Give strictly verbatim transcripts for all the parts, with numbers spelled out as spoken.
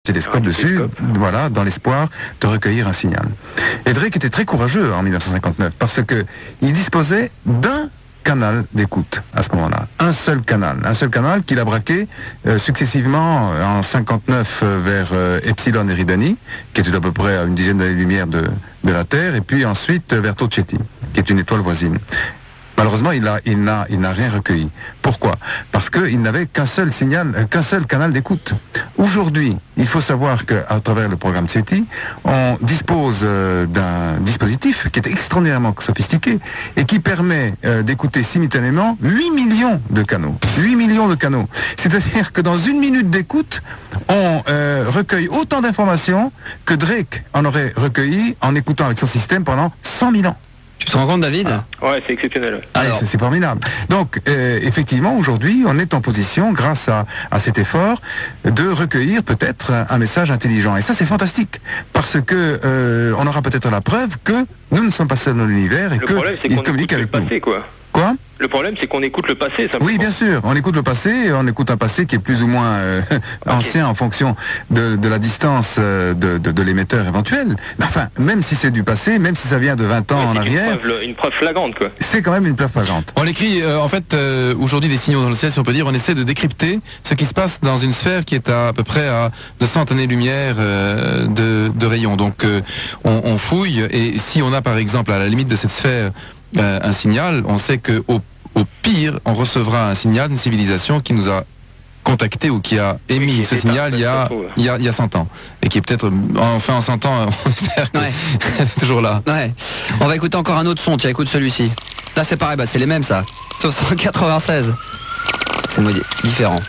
télescope dessus, voilà, dans l'espoir de recueillir un signal. Et Drake était très courageux en mille neuf cent cinquante-neuf parce que il disposait d'un canal d'écoute à ce moment-là, un seul canal, un seul canal qu'il a braqué euh, successivement euh, en cinquante-neuf euh, vers euh, Epsilon Eridani, qui était à peu près à une dizaine d'années-lumière de, de la Terre, et puis ensuite euh, vers Tocetti, qui est une étoile voisine. Malheureusement, il n'a il n'a, il n'a rien recueilli. Pourquoi? Parce qu'il n'avait qu'un seul signal, euh, qu'un seul canal d'écoute. Aujourd'hui, il faut savoir qu'à travers le programme SETI, on dispose euh, d'un dispositif qui est extraordinairement sophistiqué et qui permet euh, d'écouter simultanément huit millions de canaux. huit millions de canaux. C'est-à-dire que dans une minute d'écoute, on euh, recueille autant d'informations que Drake en aurait recueilli en écoutant avec son système pendant cent mille ans. Tu te rends compte, David? ah. Ouais, c'est exceptionnel. Alors, c'est formidable. Donc, euh, effectivement, aujourd'hui, on est en position, grâce à, à cet effort, de recueillir peut-être un, un message intelligent. Et ça, c'est fantastique, parce que euh, on aura peut-être la preuve que nous ne sommes pas seuls dans l'univers et qu'il communique avec nous. Quoi. Quoi? Le problème, c'est qu'on écoute le passé, simplement. Oui, bien sûr. On écoute le passé, on écoute un passé qui est plus ou moins euh, okay. ancien en fonction de, de la distance euh, de, de, de l'émetteur éventuel. Mais enfin, même si c'est du passé, même si ça vient de vingt ans ouais, en arrière... Une preuve, une preuve flagrante, quoi. C'est quand même une preuve flagrante. On écrit, euh, en fait, euh, aujourd'hui, des signaux dans le ciel, si on peut dire, on essaie de décrypter ce qui se passe dans une sphère qui est à, à peu près à deux cents années-lumière euh, de, de rayon. Donc, euh, on, on fouille, et si on a, par exemple, à la limite de cette sphère, euh, un signal, on sait que au Au pire, on recevra un signal d'une civilisation qui nous a contacté ou qui a émis oui, ce signal il y, a, il, y a, il y a cent ans. Et qui est peut-être, enfin en cent ans, on espère qu'elle ouais. est toujours là. Ouais. On va écouter encore un autre son, tiens, écoute celui-ci. Là c'est pareil, bah, c'est les mêmes ça. Sauf cent quatre-vingt-seize. C'est différent.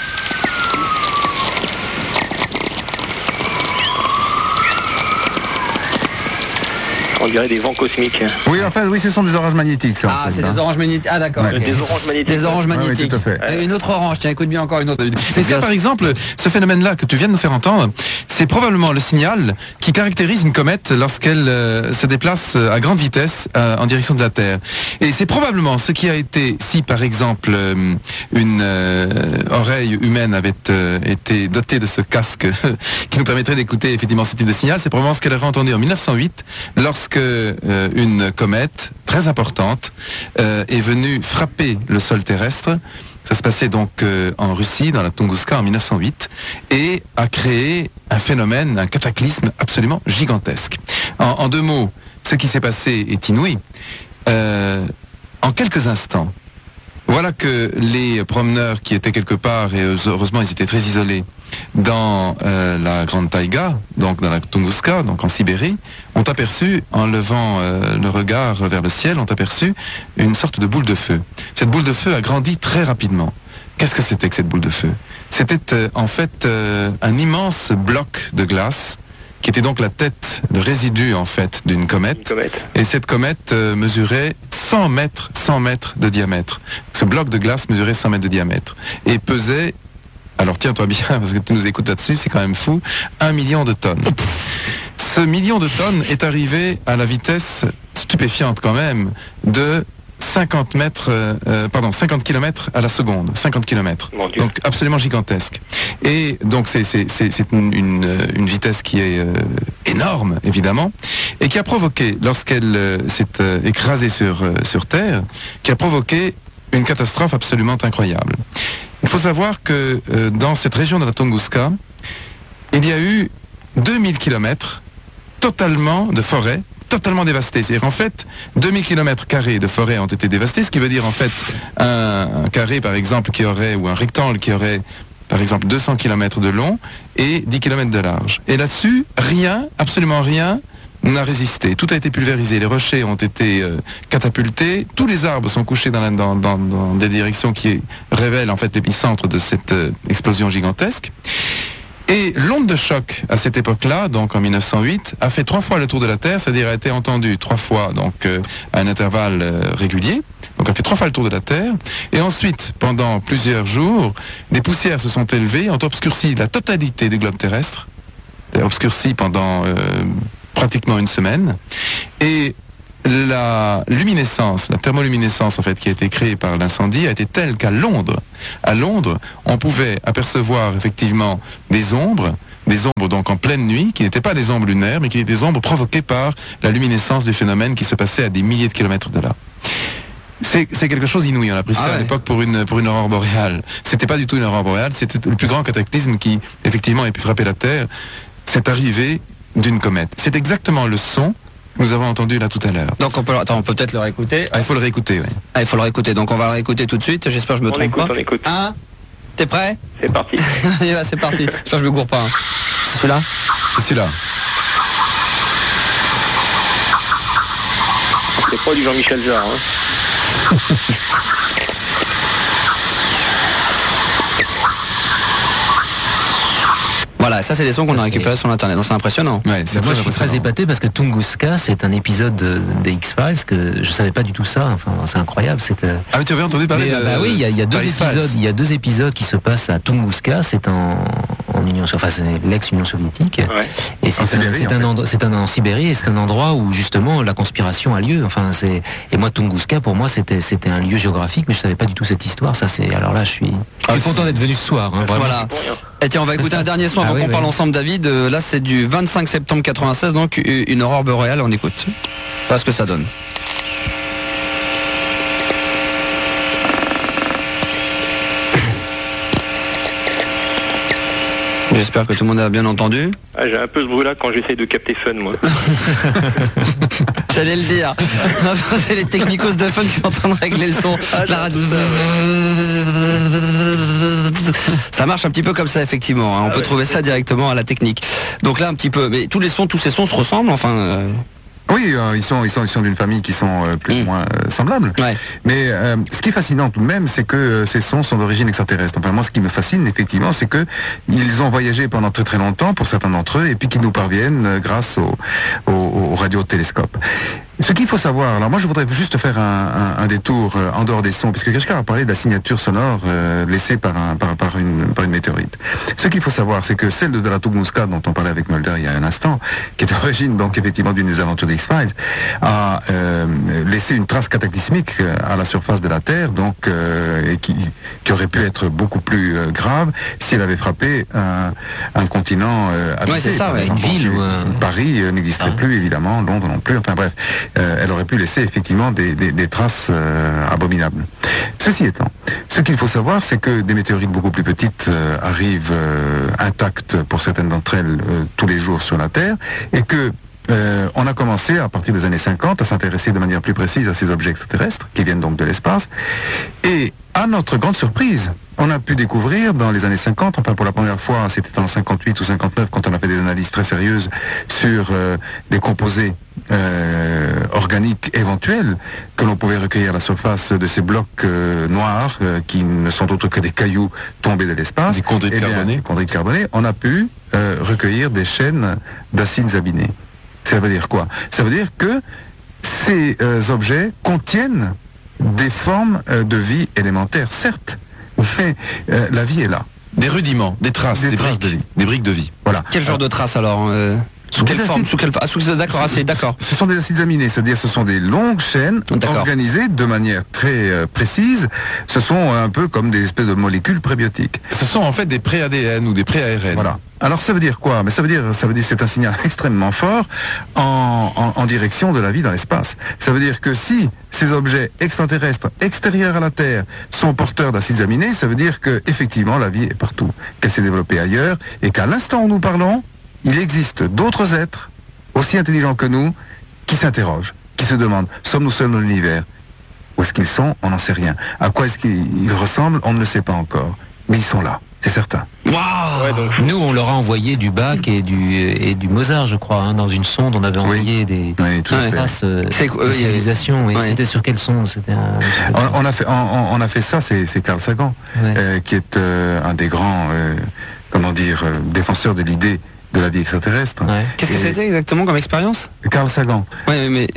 On dirait des vents cosmiques. Oui, enfin, oui, ce sont des oranges magnétiques. Ça, ah, c'est des oranges magnétiques. Ah, d'accord. Ouais. Des oranges magnétiques. Des oranges magnétiques. Ouais, oui, tout à fait. Et une autre orange. Tiens, écoute bien encore une autre. Et ça, par exemple, ce phénomène-là que tu viens de nous faire entendre, c'est probablement le signal qui caractérise une comète lorsqu'elle euh, se déplace à grande vitesse euh, en direction de la Terre. Et c'est probablement ce qui a été, si par exemple euh, une euh, oreille humaine avait euh, été dotée de ce casque qui nous permettrait d'écouter effectivement ce type de signal, c'est probablement ce qu'elle aurait entendu en mille neuf cent huit lorsque que euh, une comète très importante euh, est venue frapper le sol terrestre. Ça se passait donc euh, en Russie, dans la Tunguska en mille neuf cent huit, et a créé un phénomène, un cataclysme absolument gigantesque. En, en deux mots, ce qui s'est passé est inouï. Euh, en quelques instants, voilà que les promeneurs qui étaient quelque part, et heureusement ils étaient très isolés, dans euh, la grande taïga, donc dans la Tunguska, donc en Sibérie, ont aperçu, en levant euh, le regard vers le ciel, ont aperçu une sorte de boule de feu. Cette boule de feu a grandi très rapidement. Qu'est-ce que c'était que cette boule de feu? C'était euh, en fait euh, un immense bloc de glace, qui était donc la tête, le résidu en fait d'une comète. comète. Et cette comète euh, mesurait cent mètres, cent mètres de diamètre. Ce bloc de glace mesurait cent mètres de diamètre et pesait, alors tiens-toi bien parce que tu nous écoutes là-dessus, c'est quand même fou, un million de tonnes. Ce million de tonnes est arrivé à la vitesse stupéfiante quand même de cinquante mètres, euh, pardon, cinquante kilomètres à la seconde, cinquante kilomètres. Donc absolument gigantesque. Et donc c'est c'est c'est c'est une, une une vitesse qui est euh, énorme évidemment et qui a provoqué, lorsqu'elle euh, s'est euh, écrasée sur euh, sur Terre, qui a provoqué une catastrophe absolument incroyable. Il faut savoir que euh, dans cette région de la Tunguska, il y a eu deux mille kilomètres totalement de forêt, totalement dévastée. C'est-à-dire en fait, deux mille kilomètres carrés de forêt ont été dévastés, ce qui veut dire en fait un, un carré par exemple qui aurait, ou un rectangle qui aurait par exemple deux cents kilomètres de long et dix kilomètres de large. Et là-dessus, rien, absolument rien, n'a résisté. Tout a été pulvérisé, les rochers ont été euh, catapultés, tous les arbres sont couchés dans, la, dans, dans, dans des directions qui révèlent en fait l'épicentre de cette euh, explosion gigantesque. Et l'onde de choc à cette époque-là, donc en mille neuf cent huit, a fait trois fois le tour de la Terre, c'est-à-dire a été entendue trois fois donc euh, à un intervalle euh, régulier. Donc a fait trois fois le tour de la Terre. Et ensuite, pendant plusieurs jours, des poussières se sont élevées, ont obscurci la totalité du globe terrestre, obscurci pendant euh, pratiquement une semaine. Et la luminescence, la thermoluminescence en fait qui a été créée par l'incendie a été telle qu'à Londres, à Londres, on pouvait apercevoir effectivement des ombres des ombres donc en pleine nuit, qui n'étaient pas des ombres lunaires, mais qui étaient des ombres provoquées par la luminescence du phénomène qui se passait à des milliers de kilomètres de là. C'est c'est quelque chose d'inouï. On a pris ça Ah ouais. à l'époque pour une, pour une aurore boréale. C'était pas du tout une aurore boréale, c'était le plus grand cataclysme qui, effectivement, ait pu frapper la Terre. C'est arrivé d'une comète. C'est exactement le son que nous avons entendu là tout à l'heure. Donc on peut, attends, on peut peut-être le réécouter. Ah, il faut le réécouter, oui. Ah, il faut le réécouter. Donc on va le réécouter tout de suite. J'espère que je me On trompe écoute, pas. on écoute. Un, t'es prêt? C'est parti. Allez, va, c'est parti. J'espère que je me gourre pas. hein. C'est celui-là? C'est celui-là. C'est pas du Jean-Michel Jarre. Hein. Voilà, ça c'est des sons qu'on a récupérés sur internet. Donc c'est impressionnant. Ouais, c'est Moi, très je suis très impressionnant. épaté parce que Tunguska, c'est un épisode de- des X-Files que je savais pas du tout ça. Enfin, c'est incroyable. C'est, euh, Ah, mais tu avais entendu parler mais, de... euh, bah oui, il y a, il y a deux Paris Files. épisodes. Il y a deux épisodes qui se passent à Tunguska. C'est en, en Union, enfin, c'est l'ex-Union soviétique. Ouais. Et c'est En un, Sibérie, c'est en un fait. endroit, c'est un en Sibérie et c'est un endroit où justement la conspiration a lieu. Enfin, c'est et moi Tunguska pour moi c'était c'était un lieu géographique, mais je savais pas du tout cette histoire. Ça c'est alors là je suis, je suis content d'être venu ce soir. Hein, vraiment. Voilà. Pour rien. Et tiens, on va écouter un dernier son Ah avant oui, qu'on oui. parle ensemble, David. Euh, Là, c'est du vingt-cinq septembre quatre-vingt-seize, donc u- une aurore boréale. On écoute. Voilà ce que ça donne. J'espère que tout le monde a bien entendu. Ah, j'ai un peu ce bruit-là quand j'essaye de capter Fun, moi. J'allais le dire. C'est les technicos de Fun qui sont en train de régler le son. La radio. Ça marche un petit peu comme ça, effectivement. hein. On peut trouver ça directement à la technique. Donc là, un petit peu. Mais tous les sons, tous ces sons se ressemblent, enfin. euh, Oui, euh, ils sont, ils sont, ils sont d'une famille qui sont euh, plus Mm. ou moins euh, semblables. Ouais. Mais euh, ce qui est fascinant tout de même, c'est que euh, ces sons sont d'origine extraterrestre. Enfin, moi, ce qui me fascine, effectivement, c'est que ils ont voyagé pendant très très longtemps, pour certains d'entre eux, et puis qu'ils nous parviennent euh, grâce au, au, au radiotélescope. Ce qu'il faut savoir, alors moi je voudrais juste faire un, un, un détour euh, en dehors des sons, puisque quelqu'un a parlé de la signature sonore euh, laissée par, un, par, par, une, par une météorite. Ce qu'il faut savoir, c'est que celle de, de la Tunguska, dont on parlait avec Mulder il y a un instant, qui est à l'origine donc effectivement d'une des aventures des X-Files, a euh, laissé une trace cataclysmique euh, à la surface de la Terre, donc euh, et qui, qui aurait pu être beaucoup plus euh, grave si elle avait frappé un, un continent euh, habité. Ouais, c'est ça, Par ouais, exemple, une ville ou un- Paris euh, n'existerait Ah. plus, évidemment, Londres non plus, enfin bref, euh, elle aurait pu laisser effectivement des, des, des traces euh, abominables. Ceci étant, ce qu'il faut savoir, c'est que des météorites beaucoup plus petites euh, arrivent euh, intactes pour certaines d'entre elles euh, tous les jours sur la Terre, et que euh, on a commencé à partir des années cinquante à s'intéresser de manière plus précise à ces objets extraterrestres qui viennent donc de l'espace, et à notre grande surprise, on a pu découvrir dans les années cinquante, enfin pour la première fois, c'était en cinquante-huit ou cinquante-neuf, quand on a fait des analyses très sérieuses sur euh, des composés euh, organiques éventuels que l'on pouvait recueillir à la surface de ces blocs euh, noirs euh, qui ne sont autres que des cailloux tombés de l'espace. Des chondrites Eh bien, carbonées. des chondrites carbonées. On a pu euh, recueillir des chaînes d'acides aminés. Ça veut dire quoi? Ça veut dire que ces euh, objets contiennent des formes euh, de vie élémentaires, certes, mais euh, la vie est là. Des rudiments, des traces, Des des, traces briques, de vie. des briques de vie. Voilà. Quel genre de trace alors euh, Sous Des quelle forme acides. Sous quelle ah, sous- D'accord, ah, c'est d'accord. Ce sont des acides aminés, c'est-à-dire ce sont des longues chaînes D'accord. organisées de manière très euh, précise. Ce sont un peu comme des espèces de molécules prébiotiques. Ce sont en fait des pré-A D N ou des pré-A R N. Voilà. Alors ça veut dire quoi? Mais ça veut dire, ça veut dire, c'est un signal extrêmement fort en, en, en direction de la vie dans l'espace. Ça veut dire que si ces objets extraterrestres extérieurs à la Terre sont porteurs d'acides aminés, ça veut dire que effectivement la vie est partout, qu'elle s'est développée ailleurs, et qu'à l'instant où nous parlons, il existe d'autres êtres aussi intelligents que nous qui s'interrogent, qui se demandent: sommes-nous seuls dans l'univers? Où est-ce qu'ils sont? On n'en sait rien. À quoi est-ce qu'ils ressemblent? On ne le sait pas encore. Mais ils sont là, c'est certain. Ouais, donc, Nous, on leur a envoyé du Bach et du, et du Mozart, je crois, hein, dans une sonde. On avait envoyé des Oui, tout à Ouais. fait. traces euh, C'est quoi, de euh, y a- civilisation. Et ouais. c'était sur quelle sonde? C'était un... On, on a fait, on, on a fait ça, c'est c'est Carl Sagan, Ouais. euh, qui est euh, un des grands, euh, comment dire, euh, défenseurs de l'idée de la vie extraterrestre. Ouais. Qu'est-ce que Et- c'était exactement comme expérience? Carl Sagan. Ouais, mais euh,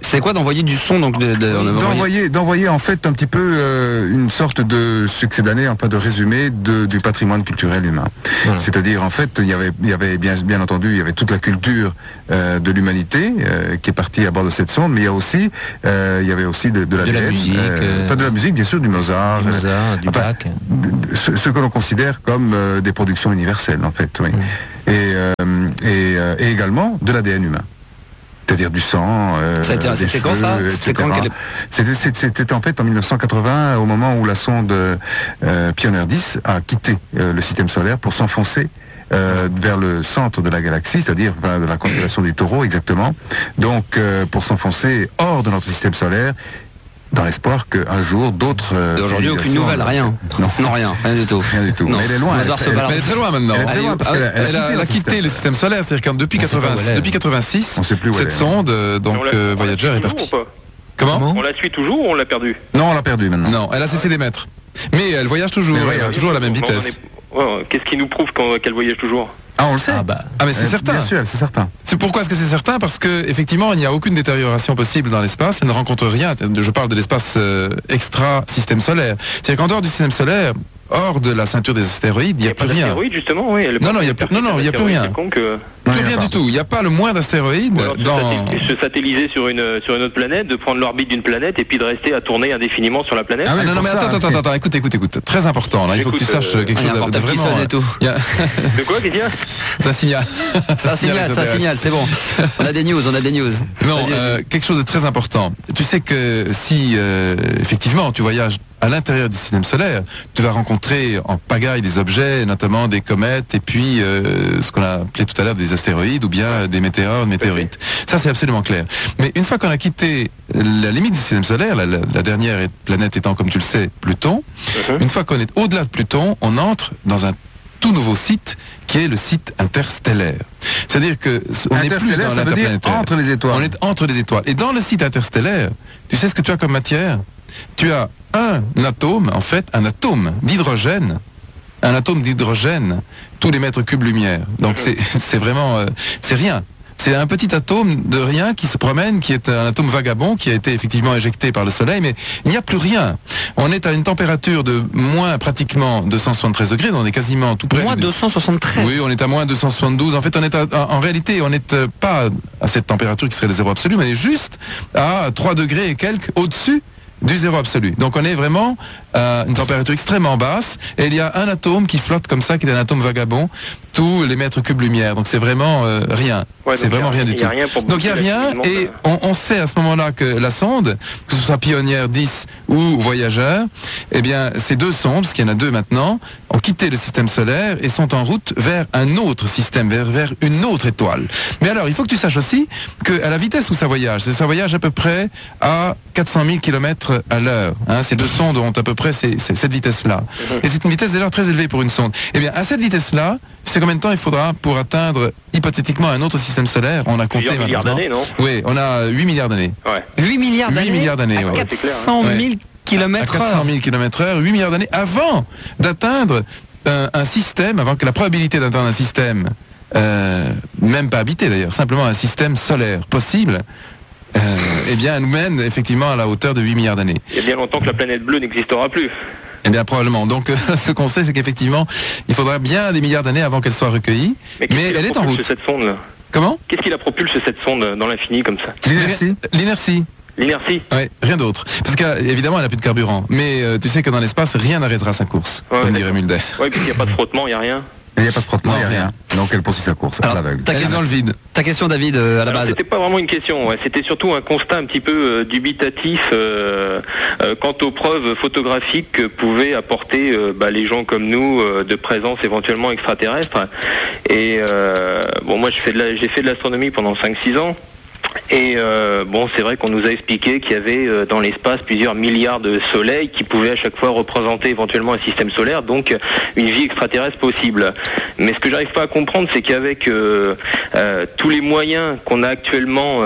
C'est quoi d'envoyer du son donc de, de, on avait envoyé- D'envoyer, d'envoyer en fait un petit peu euh, une sorte de succédané, enfin de résumé de, du patrimoine culturel humain. Voilà. C'est-à-dire en fait il y avait, il y avait bien, bien entendu il y avait toute la culture euh, de l'humanité euh, qui est partie à bord de cette sonde, mais il y a aussi euh, il y avait aussi de, de la, De la D N, musique, euh, enfin de la musique bien sûr, du Mozart, Du Mozart, du enfin, Bach. ce, ce que l'on considère comme euh, des productions universelles en fait, oui. Mm. Et, euh, et, euh, et également de l'A D N humain. C'est-à-dire du sang, euh, C'était- des c'était quand, cheveux, ça et C'était cetera. quand quel- C'était c'était- c'était en fait en mille neuf cent quatre-vingts, au moment où la sonde euh, Pioneer dix a quitté euh, le système solaire pour s'enfoncer euh, vers le centre de la galaxie, c'est-à-dire ben, de la constellation du Taureau exactement. Donc euh, pour s'enfoncer hors de notre système solaire, dans l'espoir qu'un jour d'autres euh, Et aujourd'hui, aucune civilisations- nouvelle, rien. Non, Non, rien, rien du tout. rien du tout. Non. Mais elle est loin. Mozart elle- se elle- balade. Mais elle est très loin maintenant. Elle est très Elle est loin où parce Ah, qu'elle a- Elle a, quitté elle a notre quitté le système solaire, c'est-à-dire qu'en depuis, On sait pas quatre-vingts où elle est. depuis quatre-vingt-six, On sait plus où elle cette est. sonde, euh, donc On la- euh, on la Voyager suit est toujours partie. ou pas Comment Comment On la suit toujours ou on l'a perdue? Non, on l'a perdu maintenant. Non, elle a cessé d'émettre. Mais elle voyage toujours, Mais elle elle va voyage. toujours à la même Bon, on en vitesse. est- ouais, Qu'est-ce qui nous prouve qu'on- qu'elle voyage toujours? Ah, on le sait. Ah bah, Ah mais c'est Euh, certain. Bien sûr, c'est certain. C'est pourquoi est-ce que c'est certain? Parce que effectivement, il n'y a aucune détérioration possible dans l'espace. Elle ne rencontre rien. Je parle de l'espace euh, extra-système solaire. C'est-à-dire qu'en dehors du système solaire, hors de la ceinture des astéroïdes, il n'y a, pas plus rien. d'astéroïdes justement, oui. elle est Non, pas- non, il y a plus- non, non, il y a plus rien. C'est con que- Non, Plus il y a rien pas. du tout. Il n'y a pas le moins d'astéroïdes Ou alors se dans. satel- se satelliser sur une, sur une autre planète, de prendre l'orbite d'une planète et puis de rester à tourner indéfiniment sur la planète. Ah oui, Ah non, non, pour mais ça, attends, attends, ok. attends, attends, écoute, écoute, écoute. Très important. Là, il faut que tu J'écoute, saches euh, quelque Il y chose a un de, de portable qui vraiment. sonne et tout. Il y a- De quoi, qu'est-ce qu'il y a Ça signale. Ça signale, ça signale, c'est bon. On a des news, on a des news. Non, Vas-y, vas-y. euh, quelque chose de très important. Tu sais que si euh, effectivement tu voyages à l'intérieur du système solaire, tu vas rencontrer en pagaille des objets, notamment des comètes et puis euh, ce qu'on a appelé tout à l'heure des astéroïdes ou bien des météores, météorites. Ça c'est absolument clair. Mais une fois qu'on a quitté la limite du système solaire, la, la- la dernière planète étant comme tu le sais Pluton, Mhm. une fois qu'on est au-delà de Pluton, on entre dans un tout nouveau site qui est le site interstellaire. C'est-à-dire que c- on n'est plus Interstellaire, dans ça veut dire l'interplanétaire. entre les étoiles. On est entre les étoiles. Et dans le site interstellaire, tu sais ce que tu as comme matière? Tu as un atome, en fait, un atome d'hydrogène, un atome d'hydrogène, tous les mètres cubes lumière. Donc c'est c'est vraiment, euh, c'est rien. C'est un petit atome de rien qui se promène, qui est un atome vagabond, qui a été effectivement éjecté par le Soleil, mais il n'y a plus rien. On est à une température de moins pratiquement deux cent soixante-treize degrés, on est quasiment tout près. Moins du- deux cent soixante-treize. Oui, on est à moins deux cent soixante-douze. En fait, on est à- en, en réalité, on n'est euh, pas à cette température qui serait le zéro absolu, mais on est juste à trois degrés et quelques au-dessus du zéro absolu. Donc on est vraiment à une température extrêmement basse et il y a un atome qui flotte comme ça, qui est un atome vagabond, tous les mètres cubes lumière. Donc c'est vraiment euh, rien. Ouais, c'est donc vraiment il y a- rien du il y a tout. rien pour Donc il n'y a booster rien l'activité du et monde. on, on sait à ce moment-là que la sonde, que ce soit Pioneer dix ou Voyager, eh bien ces deux sondes, parce qu'il y en a deux maintenant, ont quitté le système solaire et sont en route vers un autre système, vers, vers une autre étoile. Mais alors, il faut que tu saches aussi qu'à la vitesse où ça voyage, c'est ça voyage à peu près à quatre cent mille kilomètres à l'heure. Hein, ces deux sondes ont à peu près ces- ces- cette vitesse-là. Mhm. Et c'est une vitesse déjà très élevée pour une sonde. Eh bien, à cette vitesse-là, tu sais combien de temps il faudra pour atteindre hypothétiquement un autre système solaire? On a compté Plusieurs milliards maintenant. d'années, non? Oui, on a huit milliards d'années. Ouais. huit milliards huit d'années. milliards d'années, à ouais. C'est clair, hein. quatre cent mille À kilomètres quatre cent heure. mille kilomètres heure, huit milliards d'années avant d'atteindre un, un système, avant que la probabilité d'atteindre un système, euh, même pas habité d'ailleurs, simplement un système solaire possible, euh, eh bien, nous mène effectivement à la hauteur de huit milliards d'années. Il y a bien longtemps que la planète bleue n'existera plus. Eh bien, probablement. Donc, euh, ce qu'on sait, c'est qu'effectivement, il faudra bien des milliards d'années avant qu'elle soit recueillie. Mais, qu'est-ce Mais qui la elle est en propulse route. cette sonde là Comment? Qu'est-ce qui la propulse cette sonde dans l'infini comme ça? L'inertie. L'inertie. L'inertie. Oui, rien d'autre. Parce qu'évidemment, elle n'a plus de carburant. Mais euh, tu sais que dans l'espace, rien n'arrêtera sa course, Ouais, comme d'accord. dirait Mulder. Ouais, puis il n'y a pas de frottement, il n'y a rien. Il n'y a pas de frottement, il n'y a Non, rien. Donc elle poursuit sa course à Alors, l'aveugle. ta, Elle est dans le vide. ta question, David, euh, à la Alors, base. c'était pas vraiment une question, ouais. C'était surtout un constat un petit peu euh, dubitatif euh, euh, quant aux preuves photographiques que pouvaient apporter euh, bah, les gens comme nous euh, de présence éventuellement extraterrestre. Et euh, bon, moi je fais de la- j'ai fait de l'astronomie pendant cinq six ans. Et euh, bon, c'est vrai qu'on nous a expliqué qu'il y avait euh, dans l'espace plusieurs milliards de soleils qui pouvaient à chaque fois représenter éventuellement un système solaire, donc euh, une vie extraterrestre possible. Mais ce que j'arrive pas à comprendre, c'est qu'avec euh, euh, tous les moyens qu'on a actuellement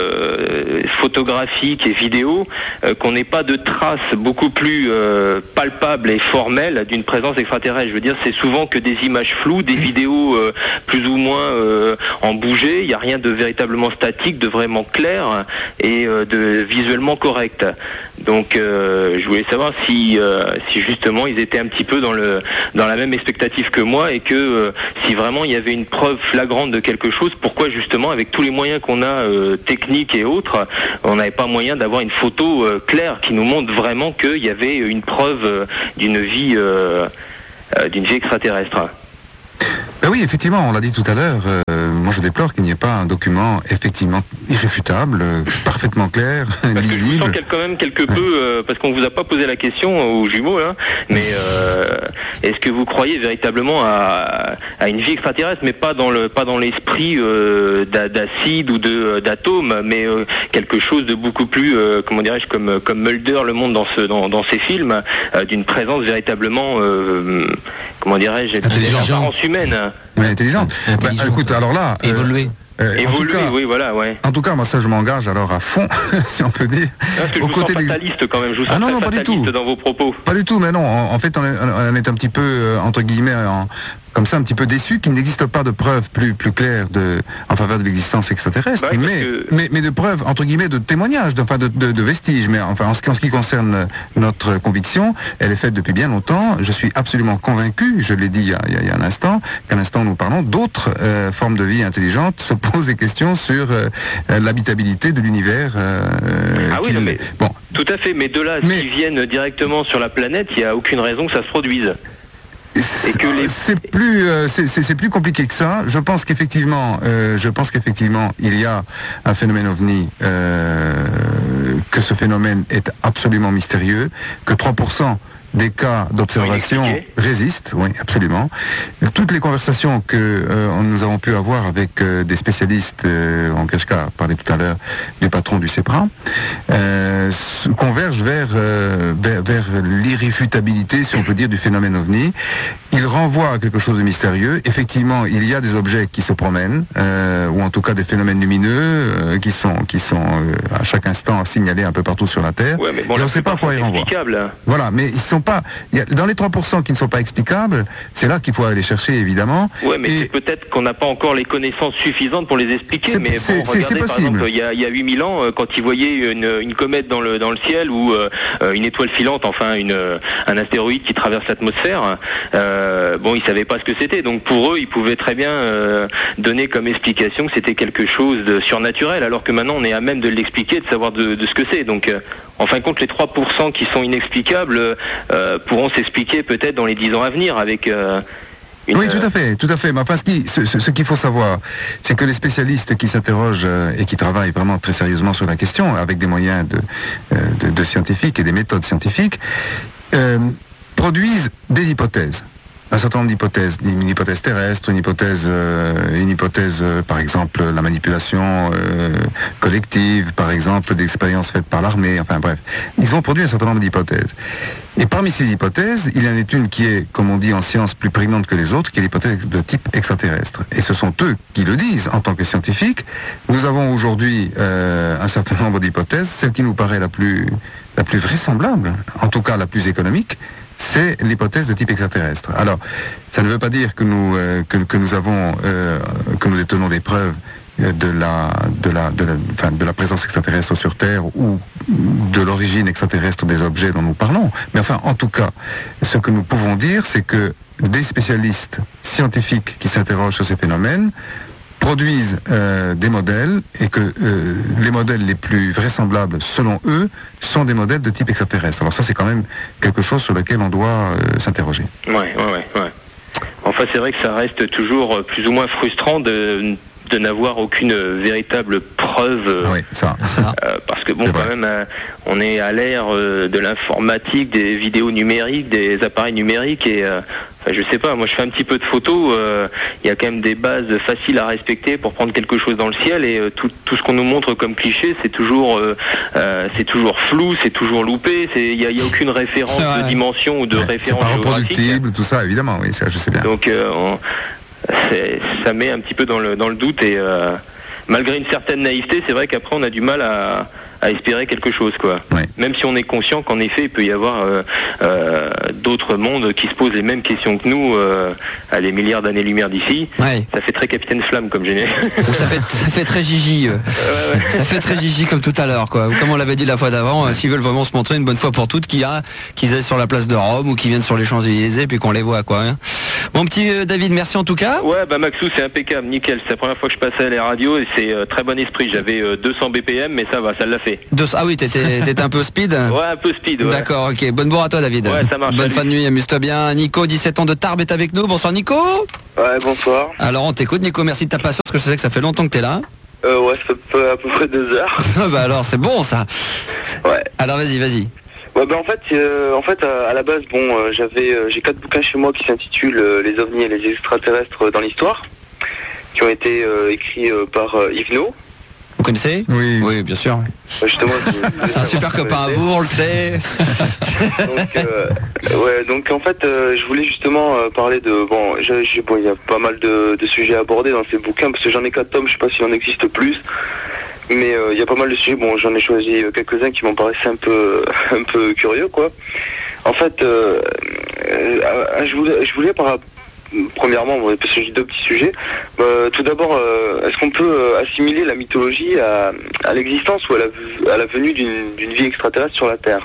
euh, photographiques et vidéo, euh, qu'on n'ait pas de traces beaucoup plus euh, palpables et formelles d'une présence extraterrestre. Je veux dire, c'est souvent que des images floues, des vidéos euh, plus ou moins euh, en bouger. Il n'y a rien de véritablement statique, de vraiment vraiment clair et euh, de visuellement correct. Donc euh, je voulais savoir si euh, si justement ils étaient un petit peu dans le dans la même expectative que moi et que euh, si vraiment il y avait une preuve flagrante de quelque chose, pourquoi justement avec tous les moyens qu'on a euh, techniques et autres, on n'avait pas moyen d'avoir une photo euh, claire qui nous montre vraiment qu'il y avait une preuve euh, d'une vie euh, euh, d'une vie extraterrestre. Ben oui, effectivement, on l'a dit tout à l'heure, euh, moi je déplore qu'il n'y ait pas un document effectivement irréfutable, euh, parfaitement clair, parce que je vous lisible. sens quel- quand même quelque peu, euh, parce qu'on vous a pas posé la question aux jumeaux, hein, mais euh, est-ce que vous croyez véritablement à, à une vie extraterrestre, mais pas dans le pas dans l'esprit euh, d'a- d'acide ou de d'atomes, mais euh, quelque chose de beaucoup plus, euh, comment dirais-je, comme comme Mulder le montre dans ce dans, dans ses films, euh, d'une présence véritablement, euh, comment dirais-je, Intelligente. d'apparence humaine. Mais intelligente. Ben, Intelligente. écoute, alors là... euh, Évoluer. euh, en tout Évoluer, cas- oui, voilà, ouais. En tout cas, moi ça je m'engage alors à fond, si on peut dire. Parce que je Aux vous sens côtés des- fataliste quand même, je vous sens Ah non, très non, pas du fataliste tout. dans vos propos. Pas du tout, mais non. En, en fait, on est, on est un petit peu, euh, entre guillemets, en- comme ça, un petit peu déçu qu'il n'existe pas de preuves plus, plus claires de, en faveur de l'existence extraterrestre, Bah oui, parce mais, que- mais, mais de preuves, entre guillemets, de témoignages, de, enfin, de, de, de vestiges. Mais enfin, en ce, qui- en ce qui concerne notre conviction, elle est faite depuis bien longtemps. Je suis absolument convaincu, je l'ai dit il y a, il y a- il y a un instant, qu'à l'instant où nous parlons, d'autres euh, formes de vie intelligentes se posent des questions sur euh, euh, l'habitabilité de l'univers. euh, Ah oui, qu'il- non, mais- Bon, Tout à fait, mais de là, Mais- s'ils viennent directement sur la planète, il n'y a aucune raison que ça se produise. Et que les- c'est plus euh, c'est- c'est c'est plus compliqué que ça. Je pense qu'effectivement, euh, je pense qu'effectivement, il y a un phénomène ovni, euh, que ce phénomène est absolument mystérieux, que trois pour cent des cas d'observation Inexpliqués. résistent, oui, absolument. Toutes les conversations que euh, nous avons pu avoir avec euh, des spécialistes, euh, en Kashka parlait tout à l'heure du patron du CEPRA, euh, s- convergent vers, euh, vers, vers l'irréfutabilité, si on peut dire, du phénomène ovni. Il renvoie à quelque chose de mystérieux. Effectivement, il y a des objets qui se promènent, euh, ou en tout cas des phénomènes lumineux euh, qui sont, qui sont euh, à chaque instant signalés un peu partout sur la Terre. Ouais, mais bon, Et la on ne sait pas à plupart quoi sont ils renvoient. explicables. Voilà, mais ils sont pas. il y a- dans les trois pour cent qui ne sont pas explicables, c'est là qu'il faut aller chercher évidemment. Ouais, mais Et- c'est peut-être qu'on n'a pas encore les connaissances suffisantes pour les expliquer. C'est- Mais c'est- bon, c'est- regardez c'est par possible. exemple, il y a, il y a huit mille ans, euh, quand ils voyaient une, une comète dans le dans le ciel ou euh, euh, une étoile filante, enfin une euh, un astéroïde qui traverse l'atmosphère, euh, bon, ils savaient pas ce que c'était. Donc pour eux, ils pouvaient très bien euh, donner comme explication que c'était quelque chose de surnaturel, alors que maintenant on est à même de l'expliquer, de savoir de, de ce que c'est. Donc euh, en fin de compte, les trois pour cent qui sont inexplicables euh, pourront s'expliquer peut-être dans les dix ans à venir avec euh, une, Oui, tout à fait, tout à fait. Mais enfin, ce qui- ce, ce- ce qu'il faut savoir, c'est que les spécialistes qui s'interrogent euh, et qui travaillent vraiment très sérieusement sur la question, avec des moyens de, euh, de, de scientifiques et des méthodes scientifiques, euh, produisent des hypothèses. Un certain nombre d'hypothèses, une hypothèse terrestre, une hypothèse, euh, une hypothèse, euh, par exemple, la manipulation euh, collective, par exemple, d'expériences faites par l'armée, enfin bref. Ils ont produit un certain nombre d'hypothèses. Et parmi ces hypothèses, il y en a une qui est, comme on dit en science, plus prégnante que les autres, qui est l'hypothèse de type extraterrestre. Et ce sont eux qui le disent en tant que scientifiques. Nous avons aujourd'hui euh, un certain nombre d'hypothèses. Celle qui nous paraît la plus, la plus vraisemblable, en tout cas la plus économique, c'est l'hypothèse de type extraterrestre. Alors, ça ne veut pas dire que nous, euh, que, que nous avons, euh, que nous détenons des preuves euh, de la, de la, de la, enfin, de la présence extraterrestre sur Terre ou de l'origine extraterrestre des objets dont nous parlons. Mais enfin, en tout cas, ce que nous pouvons dire, c'est que des spécialistes scientifiques qui s'interrogent sur ces phénomènes produisent euh, des modèles et que euh, les modèles les plus vraisemblables, selon eux, sont des modèles de type extraterrestre. Alors ça, c'est quand même quelque chose sur lequel on doit euh, s'interroger. Ouais, ouais, ouais, ouais. Enfin, c'est vrai que ça reste toujours plus ou moins frustrant de, de n'avoir aucune véritable preuve. euh, Ah oui, ça. euh, parce que bon, C'est quand vrai. même, euh, on est à l'ère euh, de l'informatique, des vidéos numériques, des appareils numériques et euh, enfin, je sais pas, moi je fais un petit peu de photos, euh, il y a quand même des bases faciles à respecter pour prendre quelque chose dans le ciel et euh, tout, tout ce qu'on nous montre comme cliché, c'est toujours euh, euh, c'est toujours flou, c'est toujours loupé, c'est- il n'y a, il y a aucune référence C'est vrai. de dimension ou de Ouais, c'est référence pas géographique. reproductible, tout ça, évidemment, oui, ça, je sais bien. Donc euh, on- c'est- ça met un petit peu dans le, dans le doute et euh, malgré une certaine naïveté, c'est vrai qu'après on a du mal à, à espérer quelque chose, quoi. Oui. Même si on est conscient qu'en effet, il peut y avoir euh, euh, d'autres mondes qui se posent les mêmes questions que nous euh, à des milliards d'années-lumière d'ici. Ouais. Ça fait très Capitaine Flamme comme générique. Ça fait, ça fait très Gigi. euh. Ouais, ouais. Ça fait très Gigi comme tout à l'heure, quoi. Comme on l'avait dit la fois d'avant, euh, s'ils veulent vraiment se montrer une bonne fois pour toutes, qu'il y a, qu'ils aillent sur la place de Rome ou qu'ils viennent sur les Champs-Élysées puis qu'on les voit, quoi. Hein. Mon petit euh, David, merci en tout cas. Ouais, bah Maxou, c'est impeccable, nickel. C'est la première fois que je passais à la radio et c'est euh, très bon esprit. J'avais euh, deux cents B P M, mais ça va, ça l'a fait. Deux- Ah oui, t'étais, t'étais un peu speed. Ouais, un peu speed, ouais. D'accord, ok. Bonne bourre à toi, David. Ouais, ça marche, Bonne salut. fin de nuit, amuse-toi bien. Nico, dix-sept ans de Tarbes, est avec nous. Bonsoir, Nico. Ouais, bonsoir. Alors, on t'écoute, Nico. Merci de ta patience, parce que je sais que ça fait longtemps que t'es là. Euh, ouais, ça fait à peu près deux heures. bah alors, c'est bon, ça. Ouais. Alors, vas-y, vas-y. Ouais, ben en fait, euh, en fait, à, à la base, bon, euh, j'avais, euh, j'ai quatre bouquins chez moi qui s'intitulent euh, Les ovnis et les extraterrestres dans l'histoire, qui ont été euh, écrits euh, par euh, Yves No. Vous connaissez? Oui. Oui, bien sûr. Ouais, justement, je- C'est un super copain à vous, on le sait. Donc, euh, ouais, donc en fait, euh, je voulais justement euh, parler de, bon, j'ai, j'ai- bon, il y a pas mal de, de sujets abordés dans ces bouquins parce que j'en ai quatre tomes, je sais pas s'il en existe plus, mais euh, il y a pas mal de sujets. Bon, j'en ai choisi euh, quelques-uns qui m'ont paraissé un peu, un peu curieux, quoi. En fait, euh, euh, je voulais, je voulais par Premièrement, parce que j'ai deux petits sujets. Euh, tout d'abord, euh, est-ce qu'on peut euh, assimiler la mythologie à, à l'existence ou à la, à la venue d'une, d'une vie extraterrestre sur la Terre?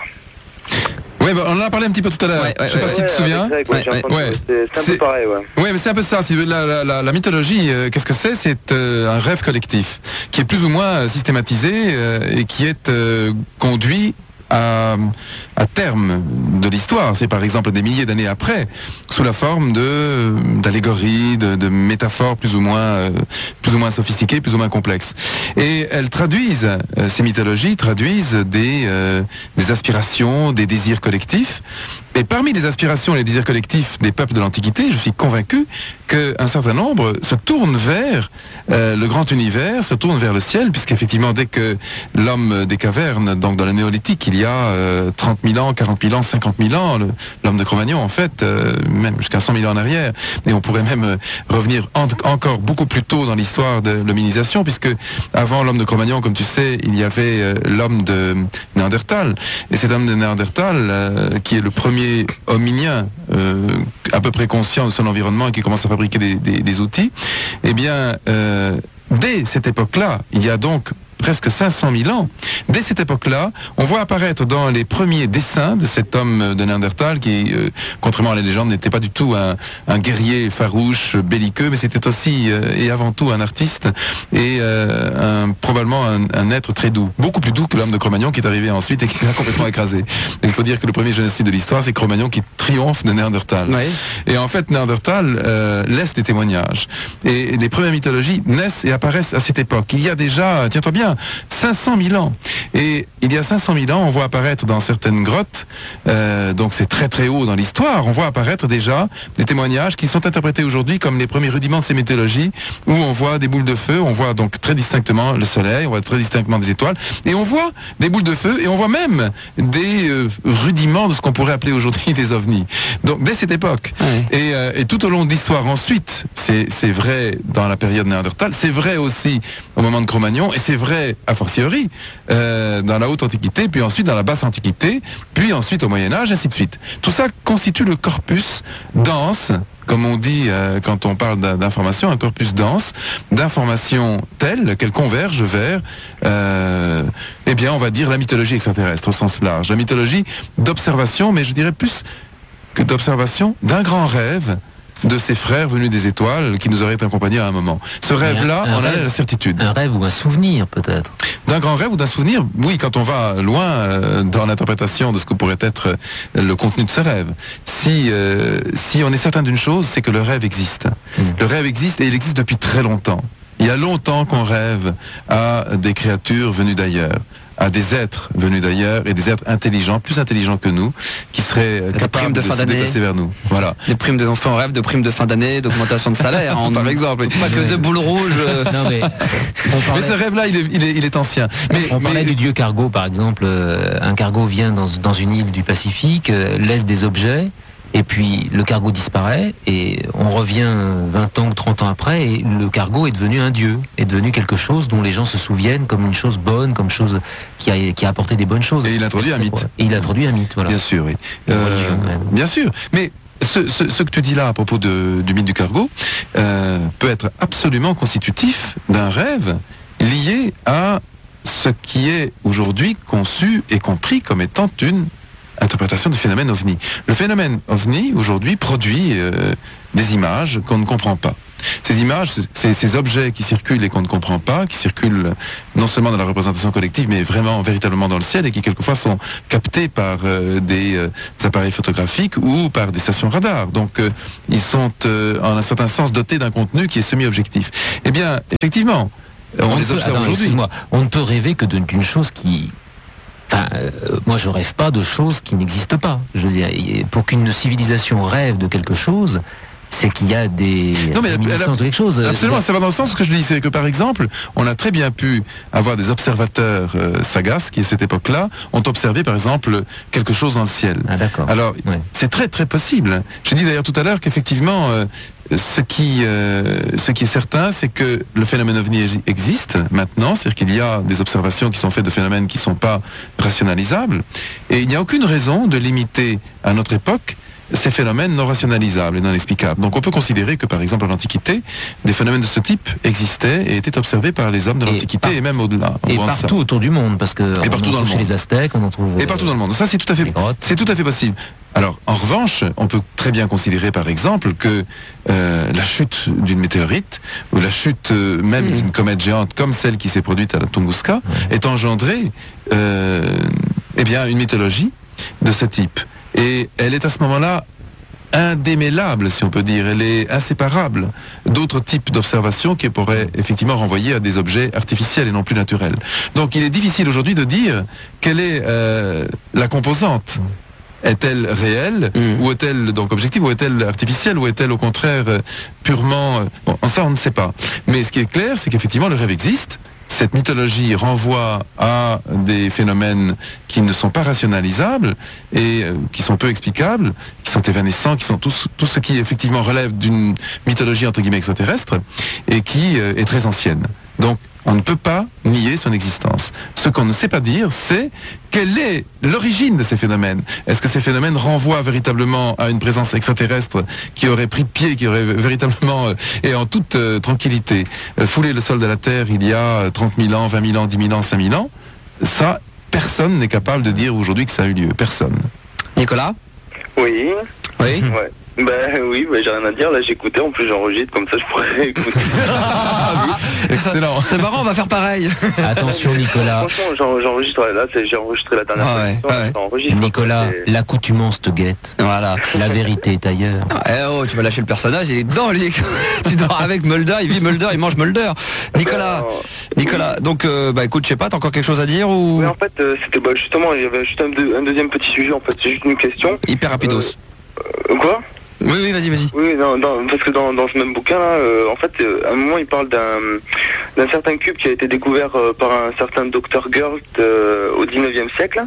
Oui, bah, on en a parlé un petit peu tout à l'heure. Ouais, ouais, je sais pas ouais, si tu te souviens. avec Greg, ouais, Ouais, j'ai ouais, entendu, ouais. C'est, c'est un C'est- peu pareil, ouais. Oui, mais c'est un peu ça. C'est la, la, la, la mythologie, euh, qu'est-ce que c'est? C'est euh, un rêve collectif qui est plus ou moins euh, systématisé euh, et qui est euh, conduit à, à terme de l'histoire. C'est par exemple des milliers d'années après, sous la forme de d'allégories, de, de métaphores plus ou moins euh, plus ou moins sophistiquées, plus ou moins complexes. Et elles traduisent euh, ces mythologies traduisent des euh, des aspirations, des désirs collectifs. Et parmi les aspirations et les désirs collectifs des peuples de l'Antiquité, je suis convaincu qu'un certain nombre se tournent vers euh, le grand univers, se tournent vers le ciel, puisqu'effectivement, dès que l'homme des cavernes, donc dans le néolithique, il y a euh, trente mille ans, quarante mille ans, cinquante mille ans, le- l'homme de Cro-Magnon, en fait, euh, même jusqu'à cent mille ans en arrière, et on pourrait même euh, revenir en- encore beaucoup plus tôt dans l'histoire de l'hominisation, puisque avant l'homme de Cro-Magnon, comme tu sais, il y avait euh, l'homme de Néandertal, et cet homme de Néandertal, euh, qui est le premier hominien euh, à peu près conscient de son environnement et qui commence à fabriquer des, des- des outils, eh bien, euh, dès cette époque-là, il y a donc presque cinq cent mille ans, dès cette époque-là, on voit apparaître dans les premiers dessins de cet homme de Néandertal qui, euh, contrairement à la légende, n'était pas du tout un, un guerrier farouche, belliqueux, mais c'était aussi euh, et avant tout un artiste et euh, un, probablement un, un être très doux, beaucoup plus doux que l'homme de Cro-Magnon qui est arrivé ensuite et qui l'a complètement écrasé. Et il faut dire que le premier génocide de l'histoire, c'est Cro-Magnon qui triomphe de Néandertal. Ouais. Et en fait, Néandertal euh, laisse des témoignages. Et les premières mythologies naissent et apparaissent à cette époque. Il y a déjà, tiens-toi bien, cinq cent mille ans. Et il y a cinq cent mille ans, on voit apparaître dans certaines grottes, euh, donc c'est très très haut dans l'histoire, on voit apparaître déjà des témoignages qui sont interprétés aujourd'hui comme les premiers rudiments de ces mythologies, où on voit des boules de feu, on voit donc très distinctement le soleil, on voit très distinctement des étoiles, et on voit des boules de feu, et on voit même des euh, rudiments de ce qu'on pourrait appeler aujourd'hui des ovnis. Donc dès cette époque. Ouais. Et, euh, et tout au long de l'histoire ensuite, c'est c'est vrai dans la période Néandertal, c'est vrai aussi au moment de Cro-Magnon, et c'est vrai a fortiori euh, dans la haute antiquité, puis ensuite dans la basse antiquité, puis ensuite au Moyen-Âge, ainsi de suite. Tout ça constitue le corpus dense, comme on dit euh, quand on parle d'in- d'informations, un corpus dense d'informations telles qu'elles convergent vers, euh, eh bien, on va dire la mythologie extraterrestre au sens large, la mythologie d'observation, mais je dirais plus que d'observation d'un grand rêve de ses frères venus des étoiles qui nous auraient accompagnés à un moment. Ce rêve-là, un on en a rêve. la certitude. Un rêve ou un souvenir, peut-être. D'un grand rêve ou d'un souvenir, oui, quand on va loin euh, dans l'interprétation de ce que pourrait être euh, le contenu de ce rêve. Si, euh, si on est certain d'une chose, c'est que le rêve existe. Mm. Le rêve existe et il existe depuis très longtemps. Il y a longtemps qu'on rêve à des créatures venues d'ailleurs, à des êtres venus d'ailleurs et des êtres intelligents, plus intelligents que nous, qui seraient euh, Des primes capables de de, fin se d'année. déplacer vers nous. Voilà. Des primes de, enfin, on rêve de primes de fin d'année, d'augmentation de salaire. En, Par exemple. Pas que de boules rouges. euh. Non, mais on Mais parlait, ce rêve-là, il est, il, est, il est ancien. Mais, on parlait mais- du dieu cargo, par exemple. Euh, un cargo vient dans, dans une île du Pacifique, euh, laisse des objets, Et puis le cargo disparaît et on revient vingt ans ou trente ans après et le cargo est devenu un dieu, est devenu quelque chose dont les gens se souviennent comme une chose bonne, comme chose qui a, qui a apporté des bonnes choses. Et il introduit un mythe. Et il introduit un mythe, voilà. Bien sûr, oui. Une Euh, religion, même. bien sûr. Mais ce, ce, ce que tu dis là à propos de, du mythe du cargo euh, peut être absolument constitutif d'un rêve lié à ce qui est aujourd'hui conçu et compris comme étant une interprétation du phénomène ovni. Le phénomène ovni aujourd'hui produit euh, des images qu'on ne comprend pas. Ces images, ces, ces objets qui circulent et qu'on ne comprend pas, qui circulent non seulement dans la représentation collective, mais vraiment véritablement dans le ciel et qui quelquefois sont captés par euh, des, euh, des appareils photographiques ou par des stations radar. Donc euh, ils sont euh, en un certain sens dotés d'un contenu qui est semi-objectif. Eh bien, effectivement, on, On les peut- observe attends, aujourd'hui. excuse-moi, on ne peut rêver que de- d'une chose qui... Enfin, euh, moi je rêve pas de choses qui n'existent pas. Je veux dire, et pour qu'une civilisation rêve de quelque chose, c'est qu'il y a des Non, mais elle a- réminiscences elle a- de quelque chose. Absolument, ça va dans le sens que je dis, c'est que par exemple, on a très bien pu avoir des observateurs euh, sagaces qui à cette époque-là ont observé par exemple quelque chose dans le ciel. Ah d'accord. Alors, Ouais. c'est très très possible. J'ai dit d'ailleurs tout à l'heure qu'effectivement, euh, ce qui euh, ce qui est certain, c'est que le phénomène ovni ex- existe maintenant, c'est-à-dire qu'il y a des observations qui sont faites de phénomènes qui ne sont pas rationalisables, et il n'y a aucune raison de limiter à notre époque ces phénomènes non rationalisables et non explicables. Donc on peut considérer que par exemple à l'Antiquité, des phénomènes de ce type existaient et étaient observés par les hommes de Et l'Antiquité par- et même au-delà. Et au-delà de ça. partout autour du monde, parce que on partout en dans le trouve chez monde. les Aztèques, on en trouve. Et partout dans le monde. Ça, c'est tout à fait, les grottes. c'est tout à fait possible. Alors, en revanche, on peut très bien considérer, par exemple, que euh, la chute d'une météorite ou la chute euh, même Mm. d'une comète géante comme celle qui s'est produite à la Tunguska est engendrée, euh, eh bien, une mythologie de ce type. Et elle est à ce moment-là indémêlable, si on peut dire. Elle est inséparable d'autres types d'observations qui pourraient effectivement renvoyer à des objets artificiels et non plus naturels. Donc il est difficile aujourd'hui de dire quelle est euh, la composante. Est-elle réelle Mm. ou est-elle donc objective ou est-elle artificielle ou est-elle au contraire euh, purement... euh, Bon, en ça on ne sait pas. Mais ce qui est clair, c'est qu'effectivement le rêve existe. Cette mythologie renvoie à des phénomènes qui ne sont pas rationalisables et euh, qui sont peu explicables, qui sont évanescents, qui sont tous, tout ce qui effectivement relève d'une mythologie entre guillemets extraterrestre et qui euh, est très ancienne. Donc on ne peut pas nier son existence. Ce qu'on ne sait pas dire, c'est quelle est l'origine de ces phénomènes. Est-ce que ces phénomènes renvoient véritablement à une présence extraterrestre qui aurait pris pied, qui aurait véritablement, euh, et en toute euh, tranquillité, euh, foulé le sol de la Terre il y a euh, trente mille ans, vingt mille ans, dix mille ans, cinq mille ans? Ça, personne n'est capable de dire aujourd'hui que ça a eu lieu. Personne. Nicolas? Oui. Oui. Ouais. Ben oui, ben, j'ai rien à dire, là j'écoutais, en plus j'enregistre, comme ça je pourrais écouter. Excellent. C'est marrant, on va faire pareil. Attention Nicolas. Franchement, j'en- j'enregistre, là c'est- j'ai enregistré la dernière Ah ouais, fois, ouais. j'enregistre. Nicolas, C'est- l'accoutumance te guette. Voilà. La vérité est ailleurs. Eh oh, tu vas lâcher le personnage, il est dedans, lui. Tu dors avec Mulder, il vit Mulder, il mange Mulder. Nicolas, Ben, Nicolas, donc, euh, bah écoute, je sais pas, t'as encore quelque chose à dire ou Oui, en fait, euh, c'était bah, justement, il y avait juste un, deux- un deuxième petit sujet, en fait, c'est juste une question. hyper rapidos. Euh, quoi Oui, oui, vas-y, vas-y. Oui, non, dans- parce que dans, dans ce même bouquin, là, euh, en fait, euh, à un moment, il parle d'un d'un certain cube qui a été découvert euh, par un certain docteur Gert euh, au dix-neuvième siècle.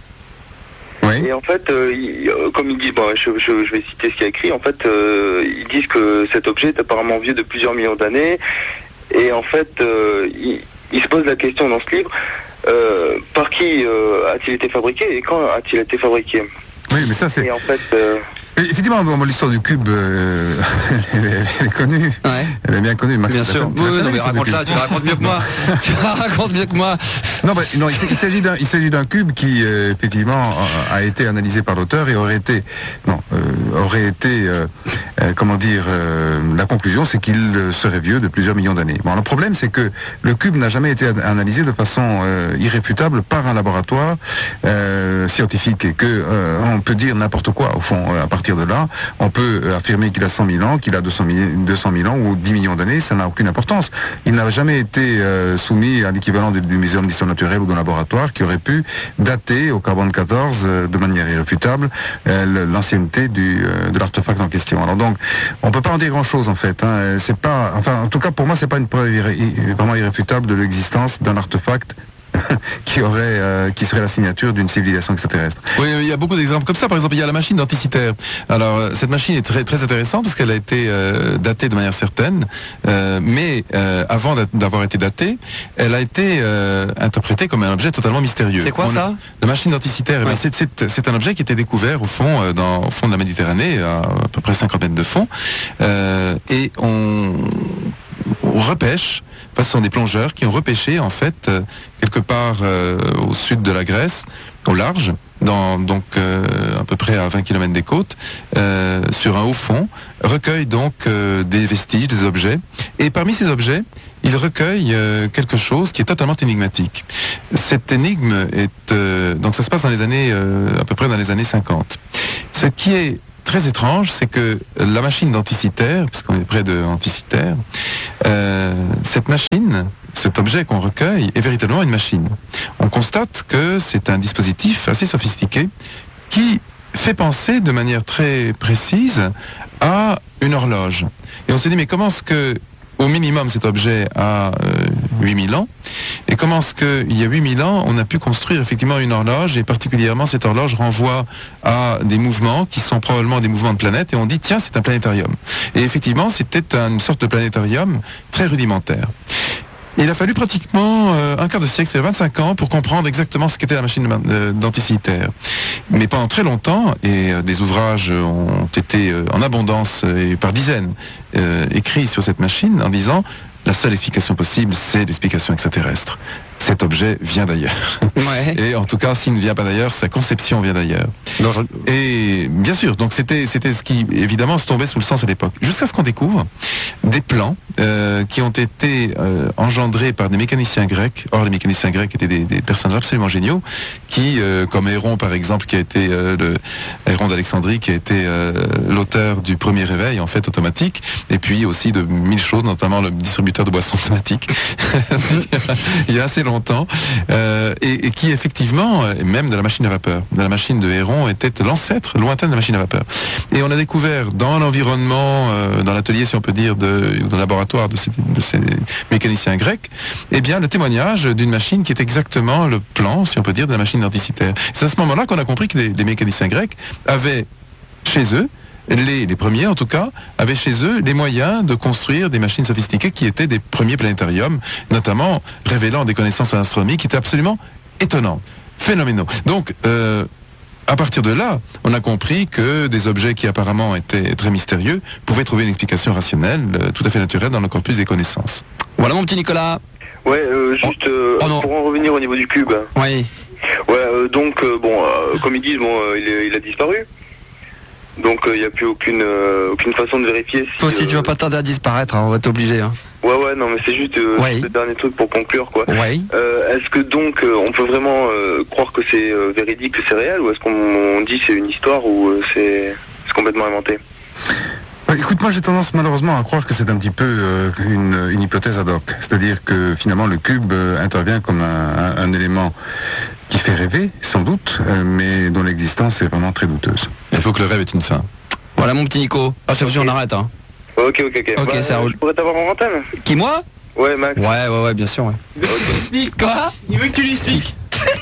Oui. Et en fait, euh, il- euh, comme ils disent, bon, je, je- je vais citer ce qu'il y a écrit, en fait, euh, ils disent que cet objet est apparemment vieux de plusieurs millions d'années. Et en fait, euh, il, il se pose la question dans ce livre, euh, par qui euh, a-t-il été fabriqué et quand a-t-il été fabriqué? Oui, mais ça c'est... Et en fait... euh, Et effectivement, bon, l'histoire du cube, euh, elle, est, elle est connue. Ouais. Elle est bien connue. Max, Bien tu sûr. la- tu Oui, la oui, non, connais, mais l'histoire du raconte-la, cube. tu la racontes mieux que moi. Tu la racontes mieux que moi. Non, bah, non, il, s- il s'agit d'un, il s'agit d'un cube qui euh, effectivement a, a été analysé par l'auteur et aurait été, non, euh, aurait été, euh, euh, comment dire, euh, la conclusion, c'est qu'il euh, serait vieux de plusieurs millions d'années. Bon, le problème, c'est que le cube n'a jamais été an- analysé de façon euh, irréfutable par un laboratoire euh, scientifique et que euh, on peut dire n'importe quoi au fond. euh, À partir de là, on peut euh, affirmer qu'il a cent mille ans, qu'il a deux cent mille ans ou dix millions d'années, ça n'a aucune importance. Il n'a jamais été euh, soumis à l'équivalent du, du Muséum d'histoire naturelle ou d'un laboratoire qui aurait pu dater au carbone quatorze euh, de manière irréfutable euh, l'ancienneté du, euh, de l'artefact en question. Alors donc, on peut pas en dire grand-chose en fait. Hein. C'est pas, enfin, en tout cas pour moi, c'est pas une preuve irré- i- vraiment irréfutable de l'existence d'un artefact qui aurait, euh, qui serait la signature d'une civilisation extraterrestre. Oui, il y a beaucoup d'exemples comme ça. Par exemple, il y a la machine denticitaire. Alors, euh, cette machine est très très intéressante parce qu'elle a été euh, datée de manière certaine, euh, mais euh, avant d'avoir été datée, elle a été euh, interprétée comme un objet totalement mystérieux. C'est quoi On, ça? La machine denticitaire, eh Ouais. ben, c'est, c'est, c'est un objet qui a été découvert au fond, euh, dans, au fond de la Méditerranée, à à peu près cinquante mètres de fond, euh, et on, on repêche. Enfin, ce sont des plongeurs qui ont repêché en fait euh, quelque part euh, au sud de la Grèce, au large, dans, donc euh, à peu près à vingt kilomètres des côtes, euh, sur un haut fond, recueillent donc euh, des vestiges, des objets, et parmi ces objets, ils recueillent euh, quelque chose qui est totalement énigmatique. Cette énigme est euh, donc ça se passe dans les années euh, à peu près dans les années cinquante. Ce qui est très étrange, c'est que la machine denticitaire, puisqu'on est près de Anticitaire, euh, cette machine, cet objet qu'on recueille, est véritablement une machine. On constate que c'est un dispositif assez sophistiqué qui fait penser de manière très précise à une horloge. Et on se dit, mais comment est-ce que, au minimum, cet objet a euh, huit mille ans, et comment est-ce qu'il y a huit mille ans, on a pu construire effectivement une horloge, et particulièrement cette horloge renvoie à des mouvements qui sont probablement des mouvements de planètes, et on dit, tiens, c'est un planétarium. Et effectivement, c'était une sorte de planétarium très rudimentaire. Il a fallu pratiquement euh, un quart de siècle, c'est vingt-cinq ans, pour comprendre exactement ce qu'était la machine euh, denticitaire. Mais pendant très longtemps, et euh, des ouvrages ont été euh, en abondance euh, et par dizaines euh, écrits sur cette machine en disant la seule explication possible, c'est l'explication extraterrestre. Cet objet vient d'ailleurs. Ouais. Et en tout cas, s'il ne vient pas d'ailleurs, sa conception vient d'ailleurs. Non, je- Et bien sûr, donc c'était c'était ce qui évidemment se tombait sous le sens à l'époque. Jusqu'à ce qu'on découvre des plans euh, qui ont été euh, engendrés par des mécaniciens grecs. Or, les mécaniciens grecs étaient des, des personnages absolument géniaux, qui, euh, comme Héron par exemple, qui a été euh, le Héron d'Alexandrie, qui a été euh, l'auteur du premier réveil en fait automatique, et puis aussi de mille choses, notamment le distributeur de boissons automatique. Il y a assez longtemps, euh, et, et qui effectivement, euh, même de la machine à vapeur, de la machine de Héron, était l'ancêtre lointain de la machine à vapeur. Et on a découvert dans l'environnement, euh, dans l'atelier, si on peut dire, de, ou dans le laboratoire de ces, de ces mécaniciens grecs, eh bien le témoignage d'une machine qui est exactement le plan, si on peut dire, de la machine denticitaire. C'est à ce moment-là qu'on a compris que les, les mécaniciens grecs avaient chez eux, Les, les premiers en tout cas, avaient chez eux les moyens de construire des machines sophistiquées qui étaient des premiers planétariums, notamment révélant des connaissances en astronomie qui étaient absolument étonnantes, phénoménaux. Donc, euh, à partir de là, on a compris que des objets qui apparemment étaient très mystérieux pouvaient trouver une explication rationnelle, euh, tout à fait naturelle dans le corpus des connaissances. Voilà mon petit Nicolas. Ouais, euh, juste euh, Oh non. pour en revenir au niveau du cube. Oui. Ouais, euh, donc euh, bon, euh, comme ils disent, bon, euh, il, est- il a disparu. Donc il n'y a plus aucune euh, aucune façon de vérifier si. Toi aussi, euh, tu vas pas tarder à disparaître, hein, on va t'obliger. Hein. Ouais, ouais, non, mais c'est juste euh, Ouais. le dernier truc pour conclure, quoi. Oui. Euh, est-ce que donc euh, on peut vraiment euh, croire que c'est euh, véridique, que c'est réel, ou est-ce qu'on on dit que c'est une histoire ou euh, c'est c'est complètement inventé? Bah, écoute, moi j'ai tendance malheureusement à croire que c'est un petit peu euh, une, une hypothèse ad hoc. C'est-à-dire que finalement le cube euh, intervient comme un, un, un élément qui fait rêver, sans doute, euh, mais dont l'existence est vraiment très douteuse. Il faut que le rêve ait une fin. Voilà mon petit Nico. Ah, c'est si on arrête. Hein. Ok, ok, ok. Ok, ça roule. Je pourrais t'avoir en antenne? Qui, moi? Ouais, Max. Ouais, ouais, ouais, bien sûr. Ouais. Quoi? Il veut que tu l'expliques.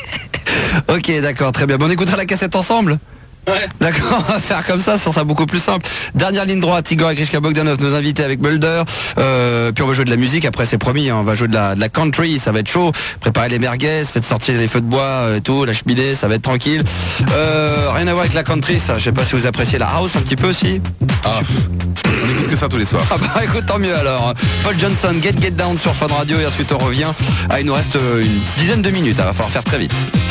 Ok, d'accord, très bien. Bon, on écoutera la cassette ensemble? Ouais. D'accord, on va faire comme ça, ça sera beaucoup plus simple. Dernière ligne droite, Igor et Grishka Bogdanov, nos invités avec Mulder. Euh, puis on va jouer de la musique, après c'est promis, hein, on va jouer de la, de la country, ça va être chaud. Préparez les merguez, faites sortir les feux de bois euh, et tout, la cheminée, ça va être tranquille. Euh, rien à voir avec la country, ça, je sais pas si vous appréciez la house un petit peu aussi. Ah, on écoute que ça tous les soirs. Ah bah écoute, tant mieux alors. Paul Johnson, Get Get Down sur Fun Radio et ensuite on revient. Ah, il nous reste euh, une dizaine de minutes, il va falloir faire très vite.